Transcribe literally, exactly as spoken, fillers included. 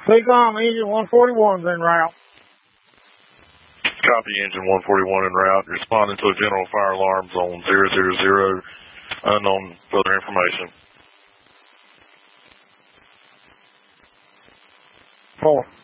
Take on engine one forty-one's en route. Copy, engine one forty-one en route. Responding to a general fire alarm zone zero zero zero. Unknown further information. Four.